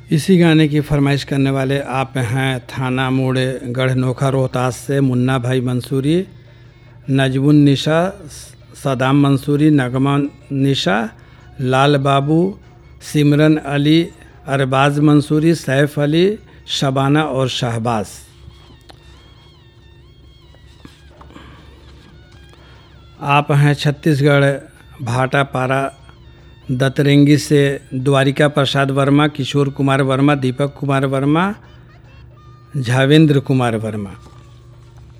इसी गाने की फरमाइश करने वाले आप हैं थाना मोड़ गढ़ नोखा रोहतास से मुन्ना भाई मंसूरी, नजमुन निशा, सदाम मंसूरी, नगमा निशा, लाल बाबू, सिमरन अली, अरबाज मंसूरी, सैफ अली, शबाना और शहबाज। आप हैं छत्तीसगढ़ भाटापारा दतरेंगी से द्वारिका प्रसाद वर्मा, किशोर कुमार वर्मा, दीपक कुमार वर्मा, झावेंद्र कुमार वर्मा।